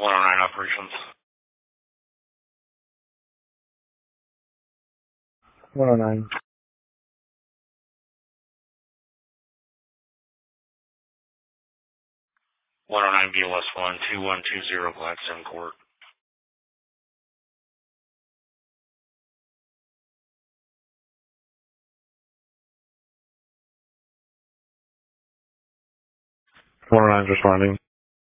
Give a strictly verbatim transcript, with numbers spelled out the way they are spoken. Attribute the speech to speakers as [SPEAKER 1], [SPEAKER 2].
[SPEAKER 1] one oh nine operations.
[SPEAKER 2] one oh nine.
[SPEAKER 1] one oh nine B L S one, two one two zero Gladstone Court.
[SPEAKER 2] one oh nine's responding.